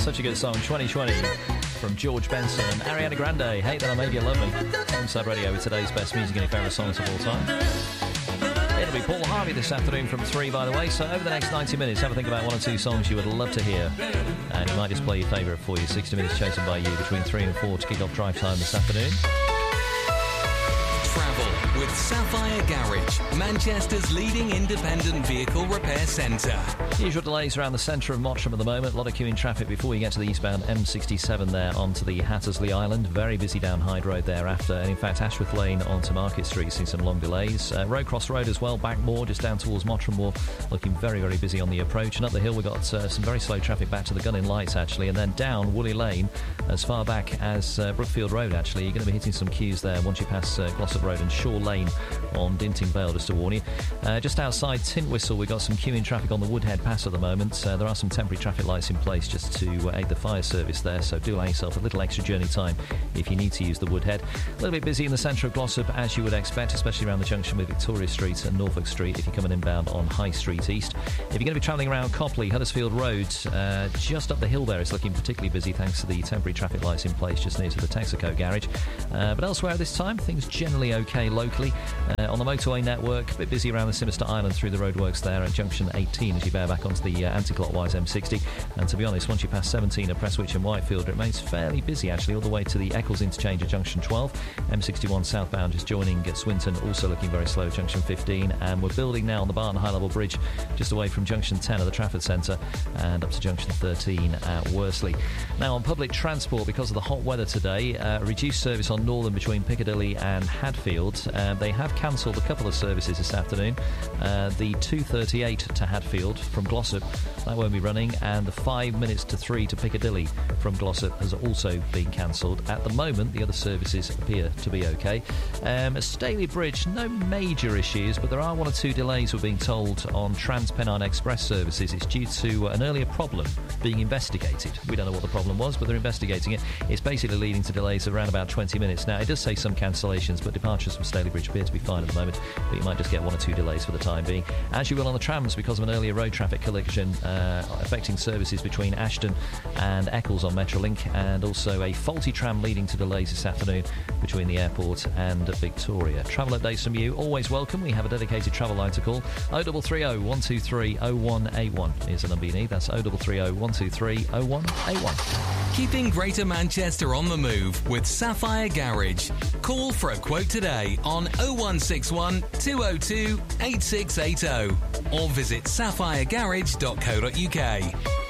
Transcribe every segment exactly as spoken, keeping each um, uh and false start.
such a good song, twenty twenty, from George Benson and Ariana Grande. Hate That I Made You Love Me. Inside Radio with today's best music and your favourite songs of all time. It'll be Paul Harvey this afternoon from three, by the way, so over the next ninety minutes, have a think about one or two songs you would love to hear. And he might just play your favourite for you. sixty minutes chosen by you between three and four to kick off drive time this afternoon. Travel with Sapphire Garage, Manchester's leading independent vehicle repair centre. Usual delays around the centre of Mottram at the moment. A lot of queuing traffic before you get to the eastbound M sixty-seven there onto the Hattersley Island. Very busy down Hyde Road thereafter. And in fact, Ashworth Lane onto Market Street seeing some long delays. Uh, Roadcross Road as well, back more, just down towards Mottram Moor. Looking very, very busy on the approach. And up the hill we've got uh, some very slow traffic back to the Gunning Lights, actually. And then down Woolly Lane as far back as uh, Brookfield Road, actually. You're going to be hitting some queues there once you pass uh, Glossop Road and Shaw Lane on Dinting Vale, just to warn you. Uh, just outside Tintwistle, we've got some queuing traffic on the Woodhead Pass at the moment. Uh, there are some temporary traffic lights in place just to uh, aid the fire service there, so do allow yourself a little extra journey time if you need to use the Woodhead. A little bit busy in the centre of Glossop, as you would expect, especially around the junction with Victoria Street and Norfolk Street if you're coming inbound on High Street East. If you're going to be travelling around Copley, Huddersfield Road, uh, just up the hill there, it's looking particularly busy thanks to the temporary traffic lights in place just near to the Texaco garage. Uh, but elsewhere at this time, things generally okay locally. Uh, on the motorway network, a bit busy around the Sinister Island through the roadworks there at junction eighteen as you bear back onto the uh, anti-clockwise M sixty. And to be honest, once you pass seventeen at Prestwich and Whitefield, it remains fairly busy actually all the way to the Eccles interchange at junction twelve. M sixty-one southbound just joining at Swinton, also looking very slow at junction fifteen. And we're building now on the Barton High Level Bridge just away from junction ten at the Trafford Centre and up to junction thirteen at Worsley. Now on public transport, because of the hot weather today, uh, reduced service on Northern between Piccadilly and Hadfield. Uh, they have cancelled a couple of services this afternoon. Uh, the two thirty-eight to Hadfield from Glossop, that won't be running, and the five minutes to three to Piccadilly from Glossop has also been cancelled. At the moment, the other services appear to be okay. Um, Staley Bridge, no major issues, but there are one or two delays, we're being told, on Trans-Pennine Express services. It's due to an earlier problem being investigated. We don't know what the problem was, but they're investigating it. It's basically leading to delays of around about twenty minutes. Now, it does say some cancellations, but departures from Staley Bridge appear to be fine at the moment, but you might just get one or two delays for the time being. As you will on the trams, because of an earlier road traffic collision uh, affecting services between Ashton and Eccles on Metrolink, and also a faulty tram leading to delays this afternoon between the airport and Victoria. Travel updates from you, always welcome. We have a dedicated travel line to call. oh three three oh, one two three, oh one eight one is the number you need. That's oh three three oh, one two three, oh one eight one. Keeping Greater Manchester on the move with Sapphire Garage. Call for a quote today on oh one six one, two oh two, eight six eight oh or visit sapphire garage dot co dot uk.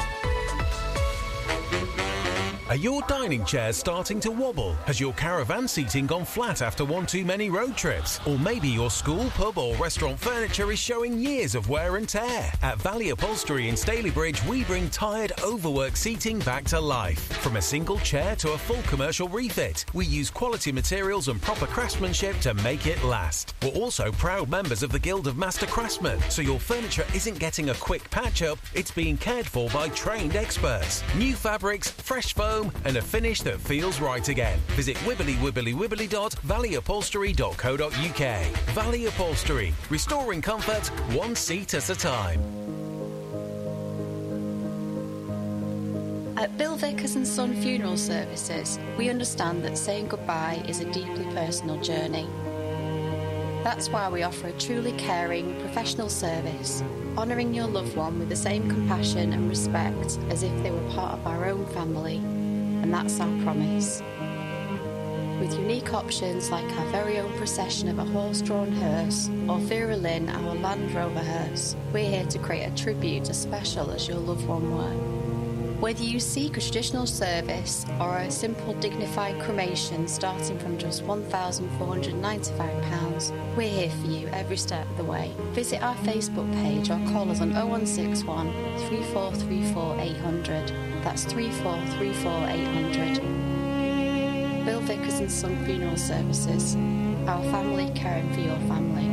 Are your dining chairs starting to wobble? Has your caravan seating gone flat after one too many road trips? Or maybe your school, pub or restaurant furniture is showing years of wear and tear? At Valley Upholstery in Staley Bridge, we bring tired, overworked seating back to life. From a single chair to a full commercial refit, we use quality materials and proper craftsmanship to make it last. We're also proud members of the Guild of Master Craftsmen, so your furniture isn't getting a quick patch-up, it's being cared for by trained experts. New fabrics, fresh foam, and a finish that feels right again. Visit wibbly wibbly wibbly dot valley upholstery dot co dot uk. Valley Upholstery, restoring comfort one seat at a time. At Bill Vickers and Son Funeral Services, we understand that saying goodbye is a deeply personal journey. That's why we offer a truly caring, professional service, honouring your loved one with the same compassion and respect as if they were part of our own family. And that's our promise. With unique options like our very own procession of a horse-drawn hearse or Vera Lynn, our Land Rover hearse, we're here to create a tribute as special as your loved one were. Whether you seek a traditional service or a simple dignified cremation starting from just one thousand four hundred ninety-five pounds, we're here for you every step of the way. Visit our Facebook page or call us on oh one six one, three four three four, eight hundred. That's three four three four, eight hundred. Bill Vickers and Son Funeral Services. Our family caring for your family.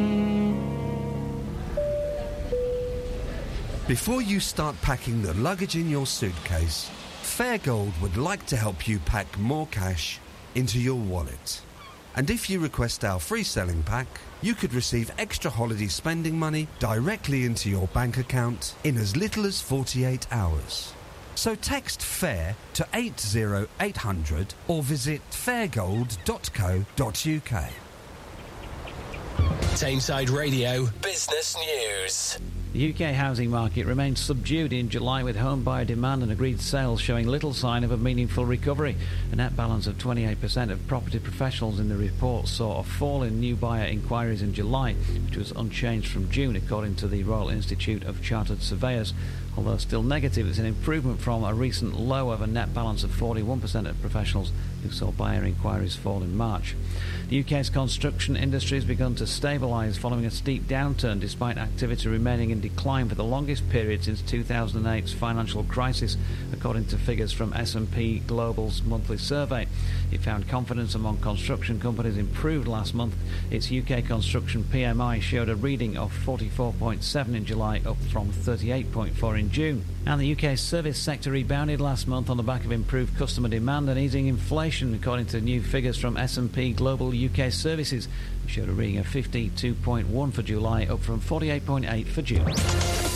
Before you start packing the luggage in your suitcase, Fairgold would like to help you pack more cash into your wallet. And if you request our free selling pack, you could receive extra holiday spending money directly into your bank account in as little as forty-eight hours. So text FAIR to eight zero eight hundred or visit fairgold dot co dot uk. Tameside Radio Business News. The U K housing market remained subdued in July, with home buyer demand and agreed sales showing little sign of a meaningful recovery. A net balance of twenty-eight percent of property professionals in the report saw a fall in new buyer inquiries in July, which was unchanged from June, according to the Royal Institute of Chartered Surveyors. Although still negative, it's an improvement from a recent low of a net balance of forty-one percent of professionals who saw buyer inquiries fall in March. The U K's construction industry has begun to stabilise following a steep downturn, despite activity remaining in decline for the longest period since two thousand eight's financial crisis, according to figures from S and P Global's monthly survey. It found confidence among construction companies improved last month. Its U K construction P M I showed a reading of forty-four point seven in July, up from thirty-eight point four in June. And the U K service sector rebounded last month on the back of improved customer demand and easing inflation, according to new figures from S and P Global U K Services, which showed a reading of fifty-two point one for July, up from forty-eight point eight for June.